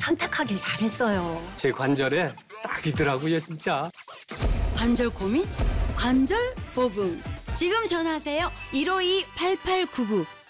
선택하길 잘했어요. 제 관절에 딱이더라고요, 진짜. 관절 고민? 관절 보금. 지금 전화하세요. 152-8899.